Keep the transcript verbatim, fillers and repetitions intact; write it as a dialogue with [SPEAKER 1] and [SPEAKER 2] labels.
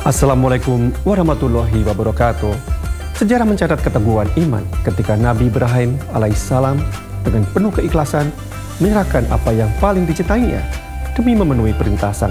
[SPEAKER 1] Assalamualaikum warahmatullahi wabarakatuh. Sejarah mencatat keteguhan iman ketika Nabi Ibrahim alaihissalam dengan penuh keikhlasan menyerahkan apa yang paling dicintainya demi memenuhi perintah sang